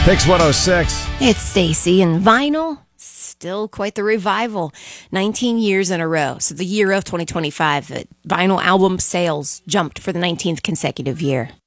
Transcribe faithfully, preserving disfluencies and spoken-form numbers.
Pix one oh six. It's Stacy, and vinyl, still quite the revival. nineteen years in a row. So the year of twenty twenty-five, uh, vinyl album sales jumped for the nineteenth consecutive year.